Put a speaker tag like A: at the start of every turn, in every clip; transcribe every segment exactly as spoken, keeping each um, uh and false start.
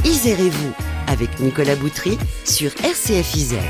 A: Isère et vous, avec Nicolas Boutry sur R C F Isère.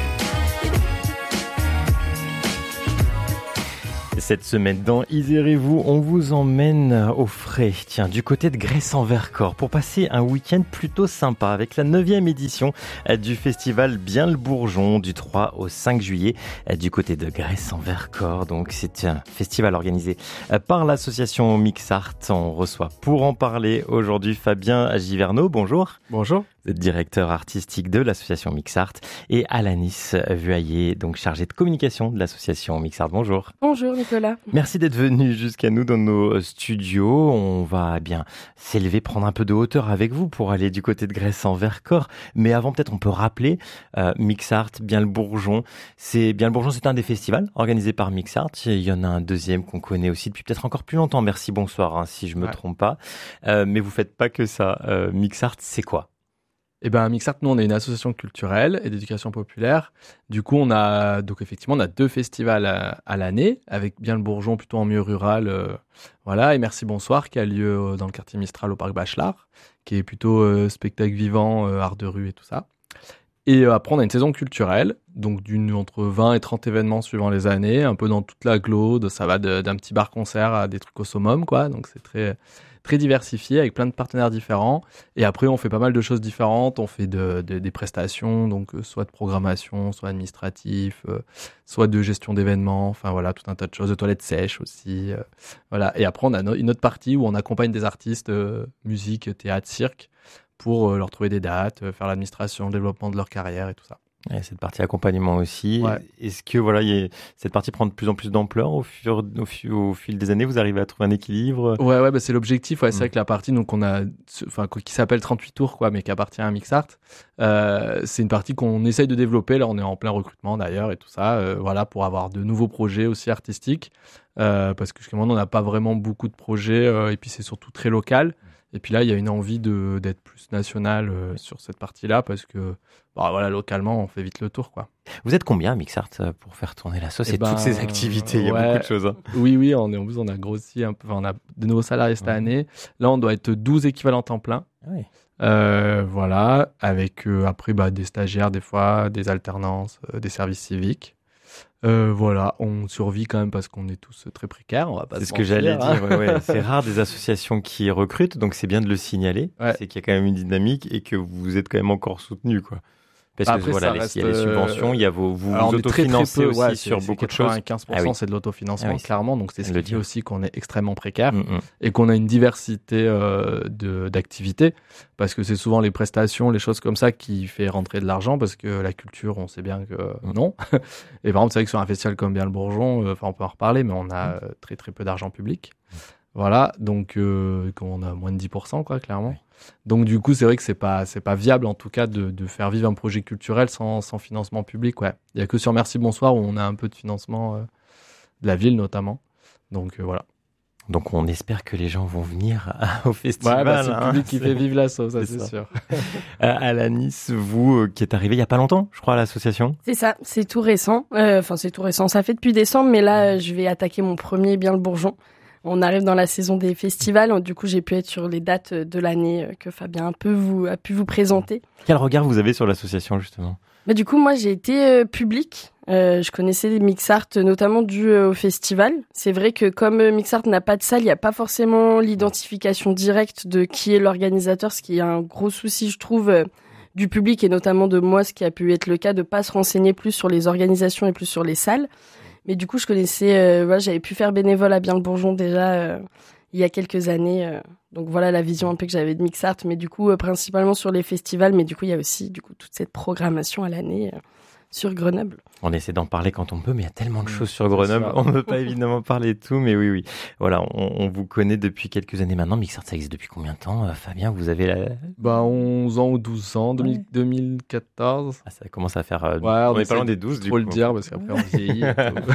B: Cette semaine dans Isère et vous, on vous emmène au frais, tiens, du côté de Gresse-en-Vercors, pour passer un week-end plutôt sympa avec la neuvième édition du festival Bien le Bourgeon du trois au cinq juillet du côté de Gresse-en-Vercors. Donc c'est un festival organisé par l'association Mixart. On reçoit pour en parler aujourd'hui Fabien Giverneau. Bonjour.
C: Bonjour.
B: Vous êtes directeur artistique de l'association Mixart, et Alanis Vuaillé, donc chargée de communication de l'association Mixart. Bonjour.
D: Bonjour Nicolas.
B: Merci d'être venu jusqu'à nous dans nos studios. On va eh bien s'élever, prendre un peu de hauteur avec vous pour aller du côté de Gresse-en-Vercors. Mais avant, peut-être on peut rappeler euh, Mixart, Bien le Bourgeon. C'est Bien le Bourgeon, c'est un des festivals organisés par Mixart. Il y en a un deuxième qu'on connaît aussi depuis peut-être encore plus longtemps. Merci, bonsoir, hein, si je me ouais. trompe pas. Euh, mais vous faites pas que ça. Euh, Mixart, c'est quoi ?
C: Eh ben, Mixart, nous, on est une association culturelle et d'éducation populaire. Du coup, on a, donc effectivement, on a deux festivals à, à l'année, avec Bien le Bourgeon, plutôt en milieu rural, euh, voilà, et Merci Bonsoir, qui a lieu dans le quartier Mistral au Parc Bachelard, qui est plutôt euh, spectacle vivant, euh, art de rue et tout ça. Et euh, après, on a une saison culturelle, donc d'une, entre vingt et trente événements suivant les années, un peu dans toute la glaude, ça va de, d'un petit bar-concert à des trucs au summum, quoi, donc c'est très... très diversifié avec plein de partenaires différents, et après on fait pas mal de choses différentes. On fait de, de, des prestations, donc euh, soit de programmation, soit administratif, euh, soit de gestion d'événements, enfin voilà, tout un tas de choses, de toilettes sèches aussi, euh, voilà. Et après on a no- une autre partie où on accompagne des artistes, euh, musique, théâtre, cirque, pour euh, leur trouver des dates, euh, faire l'administration, le développement de leur carrière et tout ça.
B: Et cette partie accompagnement aussi.
C: Ouais.
B: Est-ce que voilà, y a, cette partie prend de plus en plus d'ampleur au, fur, au, fur, au fil des années? Vous arrivez à trouver un équilibre?
C: Ouais, ouais, bah c'est l'objectif. Ouais, mmh. C'est vrai que la partie donc on a, enfin, qui s'appelle trente-huit tours, quoi, mais qui appartient à Mixart. Euh, c'est une partie qu'on essaye de développer. Là, on est en plein recrutement d'ailleurs et tout ça. Euh, voilà, pour avoir de nouveaux projets aussi artistiques, euh, parce que jusqu'à maintenant on n'a pas vraiment beaucoup de projets, euh, et puis c'est surtout très local. Et puis là, il y a une envie de, d'être plus national euh, sur cette partie-là, parce que bah, voilà, localement, on fait vite le tour, quoi.
B: Vous êtes combien, Mixart, pour faire tourner la sauce et, et ben, toutes ces activités? Il y a
C: ouais,
B: beaucoup de choses. Hein.
C: Oui, oui, on, est, en plus, on a grossi un peu. Enfin, on a de nouveaux salariés cette mmh. année. Là, on doit être douze équivalents temps plein.
B: Oui.
C: Euh, voilà, avec euh, après bah, des stagiaires, des fois, des alternances, euh, des services civiques. Euh, voilà, on survit quand même parce qu'on est tous très précaires. On va pas
B: c'est
C: se
B: ce mentir, que j'allais hein. dire. Ouais, ouais. C'est rare des associations qui recrutent, donc c'est bien de le signaler. Ouais. C'est qu'il y a quand même une dynamique et que vous êtes quand même encore soutenu, quoi. Parce
C: Après,
B: que voilà,
C: reste,
B: il y a les subventions, il y a vos, vous
C: alors,
B: vous autofinancez aussi
C: ouais,
B: sur
C: c'est,
B: beaucoup
C: c'est
B: de choses.
C: quatre-vingt-quinze pour cent ah oui. C'est de l'autofinancement, ah oui, clairement. Donc c'est ce qui fait aussi qu'on est extrêmement précaire mm-hmm. et qu'on a une diversité euh, de, d'activités. Parce que c'est souvent les prestations, les choses comme ça qui fait rentrer de l'argent. Parce que la culture, on sait bien que mm. non. Et par exemple, c'est vrai que sur un festival comme Bien le Bourgeon, enfin, euh, on peut en reparler, mais on a mm. euh, très très peu d'argent public. Mm. Voilà, donc euh, on a moins de dix pour cent, quoi, clairement. Oui. Donc du coup, c'est vrai que c'est pas c'est pas viable en tout cas de, de faire vivre un projet culturel sans, sans financement public. Ouais, il y a que sur Merci Bonsoir où on a un peu de financement euh, de la ville notamment. Donc euh, voilà.
B: Donc on espère que les gens vont venir au festival.
C: Ouais, bah, c'est
B: hein,
C: le public qui
B: c'est...
C: fait vivre la sauce, ça, c'est, c'est sûr.
B: euh, Alanis, vous euh, qui êtes arrivé il y a pas longtemps, je crois, à l'association.
D: C'est ça, c'est tout récent. Enfin, euh, c'est tout récent. Ça fait depuis décembre, mais là, je vais attaquer mon premier Bien le Bourgeon. On arrive dans la saison des festivals, du coup j'ai pu être sur les dates de l'année que Fabien un peu vous, a pu vous présenter.
B: Quel regard vous avez sur l'association justement ?
D: Bah, du coup moi j'ai été euh, public, euh, je connaissais Mixart notamment dû euh, au festival. C'est vrai que comme euh, Mixart n'a pas de salle, il n'y a pas forcément l'identification directe de qui est l'organisateur, ce qui est un gros souci je trouve euh, du public et notamment de moi, ce qui a pu être le cas de ne pas se renseigner plus sur les organisations et plus sur les salles. Mais du coup, je connaissais, euh, voilà, j'avais pu faire bénévole à Bien le Bourgeon déjà euh, il y a quelques années. Euh, donc voilà la vision un peu que j'avais de Mixart, mais du coup, euh, principalement sur les festivals. Mais du coup, il y a aussi du coup toute cette programmation à l'année euh, sur Grenoble.
B: On essaie d'en parler quand on peut, mais il y a tellement de choses sur Grenoble. On ne peut pas évidemment parler de tout, mais oui, oui. Voilà, on, on vous connaît depuis quelques années maintenant. Mixart, ça existe depuis combien de temps, euh, Fabien? Vous avez la...
C: Bah, onze ans ou douze ans, deux mille, ouais. deux mille quatorze.
B: Ah, ça commence à faire... Euh,
C: ouais, on,
B: on est pas loin des douze, du coup.
C: Faut le dire, parce qu'après, on vieillit.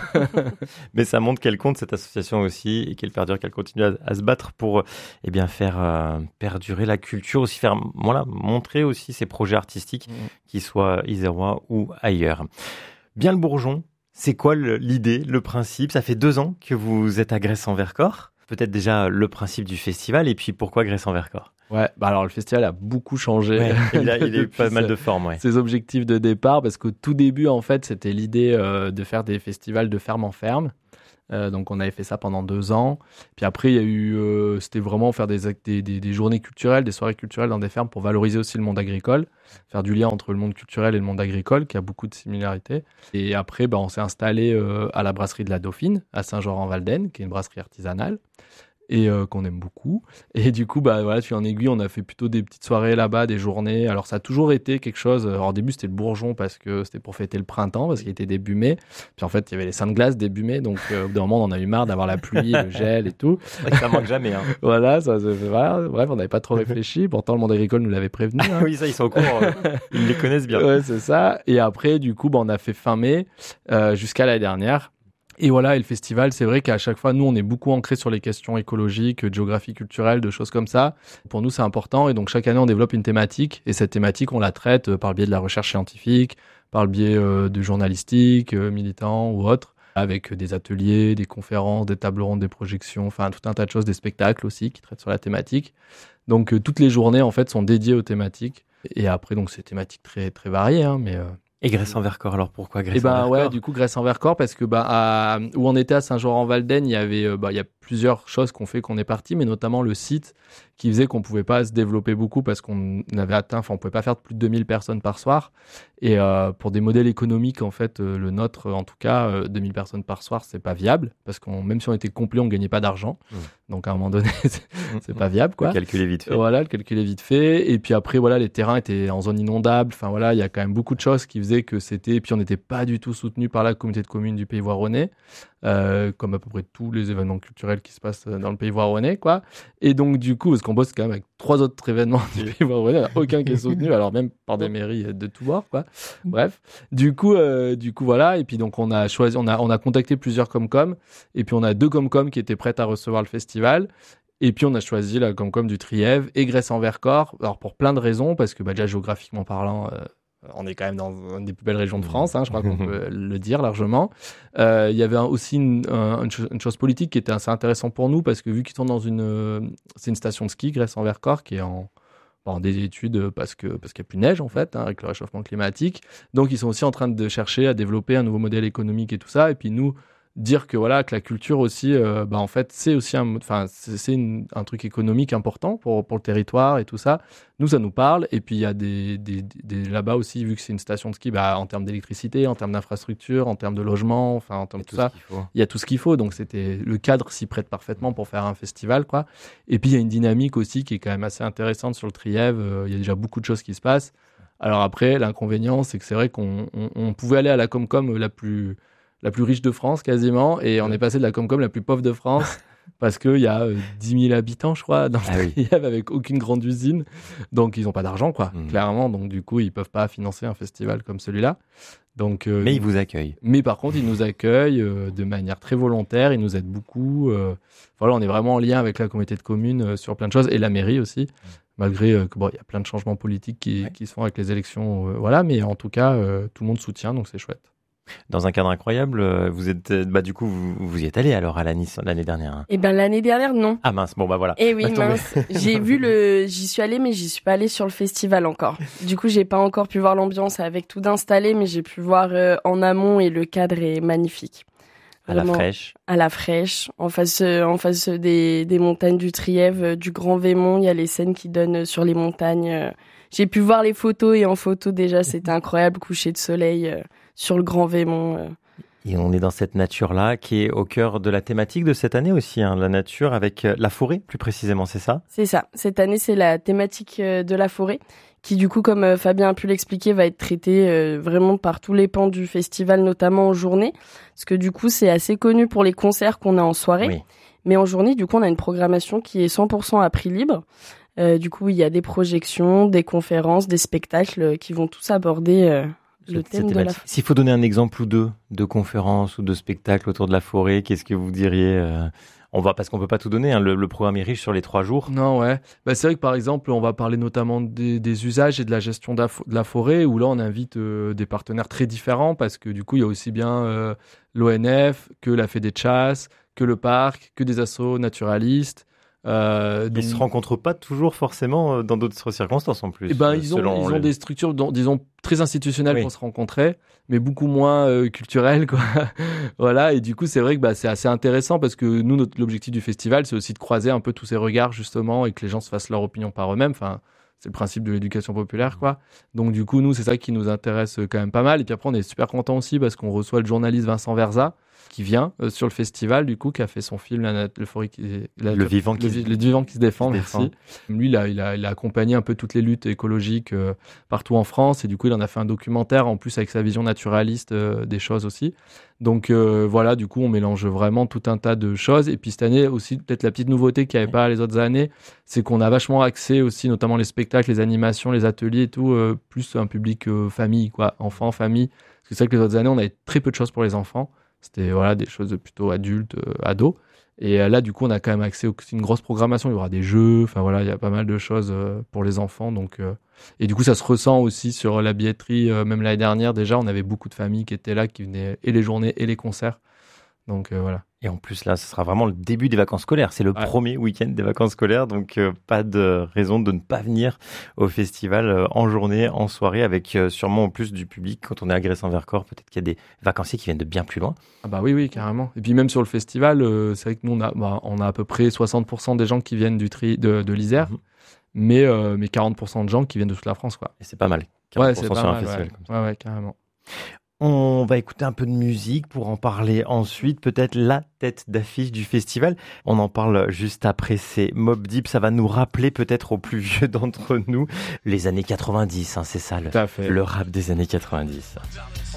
B: Mais ça montre qu'elle compte, cette association aussi, et qu'elle perdure, qu'elle continue à, à se battre pour eh bien, faire euh, perdurer la culture, aussi faire voilà, montrer aussi ses projets artistiques, mmh. qu'ils soient isérois ou ailleurs. Bien le Bourgeon, c'est quoi le, l'idée, le principe? Ça fait deux ans que vous êtes à Gresse-en-Vercors. Peut-être déjà le principe du festival et puis pourquoi Gresse-en-Vercors?
C: Ouais, bah alors le festival a beaucoup changé.
B: Ouais, il a, il a eu
C: depuis
B: pas mal
C: ce-
B: de formes, ouais.
C: ses objectifs de départ, parce qu'au tout début, en fait, c'était l'idée euh, de faire des festivals de ferme en ferme. Euh, donc on avait fait ça pendant deux ans. Puis après, il y a eu, euh, c'était vraiment faire des, act- des, des, des journées culturelles, des soirées culturelles dans des fermes pour valoriser aussi le monde agricole, faire du lien entre le monde culturel et le monde agricole, qui a beaucoup de similarités. Et après, bah, on s'est installé euh, à la brasserie de la Dauphine, à Saint-Jean-en-Valdaine, qui est une brasserie artisanale, et euh, qu'on aime beaucoup. Et du coup, bah voilà, de fil en aiguille, on a fait plutôt des petites soirées là-bas, des journées. Alors ça a toujours été quelque chose. Alors au début, c'était le Bourgeon parce que c'était pour fêter le printemps, parce qu'il était début mai. Puis en fait, il y avait les Saintes Glaces début mai, donc euh, au bout d'un moment, on en a eu marre d'avoir la pluie, le gel et tout.
B: C'est vrai que ça manque jamais. Hein.
C: Voilà, ça, ça- voilà. Bref, on n'avait pas trop réfléchi. Pourtant, le monde agricole nous l'avait prévenu. hein.
B: Oui, ça, ils sont au courant. euh, Ils les connaissent bien.
C: Ouais, c'est ça. Et après, du coup, bah, on a fait fin mai euh, jusqu'à l'année dernière. Et voilà, et le festival, c'est vrai qu'à chaque fois, nous, on est beaucoup ancré sur les questions écologiques, de géographie culturelle, de choses comme ça. Pour nous, c'est important. Et donc, chaque année, on développe une thématique. Et cette thématique, on la traite euh, par le biais de la recherche scientifique, par le biais euh, de journalistique, euh, militants ou autres, avec euh, des ateliers, des conférences, des tables rondes, des projections, enfin, tout un tas de choses, des spectacles aussi qui traitent sur la thématique. Donc, euh, toutes les journées, en fait, sont dédiées aux thématiques. Et après, donc, c'est thématiques très, très variées, hein, mais... euh,
B: Et Grèce en Vercors, alors pourquoi Grèce
C: et ben
B: en
C: ouais,
B: Vercors
C: du coup Grèce en Vercors parce que bah à- où on était à Saint-Jean-en-Valdaine, il y avait euh, bah il y a plusieurs choses qu'on fait qu'on est parti, mais notamment le site qui faisait qu'on pouvait pas se développer beaucoup parce qu'on avait atteint, enfin on pouvait pas faire plus de deux mille personnes par soir. Et euh, pour des modèles économiques en fait, euh, le nôtre en tout cas, euh, deux mille personnes par soir, c'est pas viable parce qu'on même si on était complet, on gagnait pas d'argent.
B: Mmh.
C: Donc à un moment donné, c'est c'est pas viable quoi.
B: Le calcul est vite fait.
C: Voilà, le calcul est vite fait. Et puis après, voilà, les terrains étaient en zone inondable. Enfin voilà, il y a quand même beaucoup de choses qui faisaient que c'était. Et puis on n'était pas du tout soutenu par la communauté de communes du Pays Voironnais, euh, comme à peu près tous les événements culturels qui se passent dans le Pays Voironnais, quoi. Et donc du coup, parce qu'on bosse quand même avec trois autres événements du Pays Voironnais, il n'y en a aucun qui est soutenu, alors même par des mairies de tout bord, quoi. Bref, du coup, euh, du coup voilà. Et puis donc on a choisi, on a, on a contacté plusieurs Comcom, et puis on a deux Comcom qui étaient prêtes à recevoir le festival. Et puis on a choisi la Comcom du Trièves et Grèce en Vercors, alors pour plein de raisons, parce que bah, déjà géographiquement parlant, euh, on est quand même dans une des plus belles régions de France, hein, je crois qu'on peut le dire largement. Euh, Il y avait un- aussi une, un- une, cho- une chose politique qui était assez intéressante pour nous, parce que vu qu'ils sont dans une, euh, c'est une station de ski, Grèce en Vercors, qui est en en des études parce que parce qu'il n'y a plus de neige en fait, hein, avec le réchauffement climatique. Donc ils sont aussi en train de chercher à développer un nouveau modèle économique et tout ça. Et puis nous dire que voilà que la culture aussi, euh, bah en fait c'est aussi un, enfin c'est c'est une- un truc économique important pour pour le territoire et tout ça. Nous ça nous parle. Et puis il y a des, des, des là-bas aussi, vu que c'est une station de ski, bah en termes d'électricité, en termes d'infrastructure, en termes de logement, enfin en termes
B: Et
C: de
B: tout
C: tout ça.
B: ce qu'il faut.
C: Il y a tout ce qu'il faut, donc c'était le cadre s'y prête parfaitement pour faire un festival, quoi. Et puis il y a une dynamique aussi qui est quand même assez intéressante sur le Trièves. Euh, Il y a déjà beaucoup de choses qui se passent. Alors après, l'inconvénient, c'est que c'est vrai qu'on on, on pouvait aller à la Comcom la plus la plus riche de France quasiment, et on est passé de la Comcom la plus pauvre de France. Parce qu'il y a euh, dix mille habitants, je crois, dans le
B: Ah oui.
C: Trièves, avec aucune grande usine. Donc, ils n'ont pas d'argent, quoi,
B: Mhm.
C: clairement. Donc, du coup, ils peuvent pas financer un festival comme celui-là. Donc, euh,
B: Mais ils vous accueillent.
C: mais par contre, ils nous accueillent euh, de manière très volontaire, ils nous aident beaucoup. euh, voilà, on est vraiment en lien avec la communauté de communes euh, sur plein de choses, et la mairie aussi, malgré euh, que bon, il y a plein de changements politiques qui,
B: Ouais.
C: qui se font avec les élections. euh, voilà, mais en tout cas, euh, tout le monde soutient, donc c'est chouette.
B: Dans un cadre incroyable, euh, vous êtes, euh, bah du coup, vous, vous y êtes allé alors à la Nice l'année dernière. hein.
D: Eh ben l'année dernière, non.
B: Ah mince, bon bah voilà.
D: Eh oui,
B: Laisse tomber.
D: mince. J'ai vu le, j'y suis allée, mais j'y suis pas allée sur le festival encore. Du coup, j'ai pas encore pu voir l'ambiance avec tout d'installé, mais j'ai pu voir euh, en amont et le cadre est magnifique.
B: À la
D: Vraiment,
B: fraîche.
D: à la fraîche, en face, euh, en face des, des montagnes du Trièves, euh, du Grand Vémont, il y a les scènes qui donnent sur les montagnes. euh. J'ai pu voir les photos et en photo déjà, c'était incroyable, coucher de soleil euh, sur le Grand Vémont. euh.
B: Et on est dans cette nature-là qui est au cœur de la thématique de cette année aussi, hein, la nature avec euh, la forêt plus précisément, c'est ça?
D: C'est ça. Cette année, c'est la thématique euh, de la forêt, qui du coup, comme euh, Fabien a pu l'expliquer, va être traitée euh, vraiment par tous les pans du festival, notamment en journée. Parce que du coup, c'est assez connu pour les concerts qu'on a en soirée.
B: Oui.
D: Mais en journée, du coup, on a une programmation qui est cent pour cent à prix libre. Euh, du coup, il y a des projections, des conférences, des spectacles euh, qui vont tous aborder euh, le
B: Cette-
D: thème
B: cette
D: de la
B: thématique. S'il faut donner un exemple ou deux de conférences ou de spectacles autour de la forêt, qu'est-ce que vous diriez euh, On va parce qu'on peut pas tout donner. hein, le, le programme est riche sur les trois jours.
C: Non, ouais. Bah, c'est vrai que par exemple, on va parler notamment des, des usages et de la gestion de la, fo- de la forêt, où là, on invite euh, des partenaires très différents, parce que du coup, il y a aussi bien euh, l'O N F que la Fédé de chasse, que le parc, que des assos naturalistes. Euh, donc...
B: Ils se rencontrent pas toujours forcément dans d'autres circonstances en plus.
C: Eh ben, ils ont, ils ont
B: les...
C: des structures, dont, disons, très institutionnelles
B: oui.
C: pour se rencontrer, mais beaucoup moins euh, culturelles, quoi. Voilà. Et du coup, c'est vrai que bah, c'est assez intéressant parce que nous, notre, l'objectif du festival, c'est aussi de croiser un peu tous ces regards, justement, et que les gens se fassent leur opinion par eux-mêmes. Enfin, c'est le principe de l'éducation populaire, quoi. Donc, du coup, nous, c'est ça qui nous intéresse quand même pas mal. Et puis après, on est super contents aussi parce qu'on reçoit le journaliste Vincent Verza, qui vient euh, sur le festival, du coup, qui a fait son film La, le, forêt qui, la,
B: le vivant
C: le,
B: qui,
C: le, le vivant qui se défend,
B: qui
C: merci.
B: défend.
C: Lui, il a, il, a, il a accompagné un peu toutes les luttes écologiques euh, partout en France, et du coup, il en a fait un documentaire, en plus, avec sa vision naturaliste euh, des choses aussi. Donc euh, voilà, du coup, on mélange vraiment tout un tas de choses. Et puis cette année aussi, peut-être la petite nouveauté qu'il n'y avait pas les autres années, c'est qu'on a vachement axé aussi, notamment les spectacles, les animations, les ateliers et tout, euh, plus un public euh, famille, quoi, enfants, famille. Parce que c'est vrai que les autres années, on avait très peu de choses pour les enfants. C'était voilà, des choses plutôt adultes, euh, ados. Et euh, là, du coup, on a quand même accès à une grosse programmation. Il y aura des jeux, enfin voilà, il y a pas mal de choses euh, pour les enfants. Donc, euh... Et du coup, ça se ressent aussi sur la billetterie. Euh, même l'année dernière, déjà, on avait beaucoup de familles qui étaient là, qui venaient et les journées et les concerts. Donc euh, voilà.
B: Et en plus, là, ce sera vraiment le début des vacances scolaires. C'est le ouais. premier week-end des vacances scolaires, donc euh, pas de raison de ne pas venir au festival euh, en journée, en soirée, avec euh, sûrement en plus du public. Quand on est à Grès-en-Vercors, peut-être qu'il y a des vacanciers qui viennent de bien plus loin.
C: Ah bah oui, oui, carrément. Et puis même sur le festival, euh, c'est vrai que nous, on a, bah, on a à peu près soixante pour cent des gens qui viennent du tri, de, de l'Isère, mmh. mais, euh, mais quarante pour cent de gens qui viennent de toute la France, quoi.
B: Et c'est pas mal.
C: Ouais, c'est pas
B: sur
C: mal,
B: un festival
C: ouais.
B: comme ça.
C: Ouais, ouais, carrément.
B: On va écouter un peu de musique pour en parler ensuite. Peut-être la tête d'affiche du festival. On en parle juste après. C'est Mobb Deep. Ça va nous rappeler peut-être aux plus vieux d'entre nous les années quatre-vingt-dix. Hein, c'est ça le, le rap des années quatre-vingt-dix.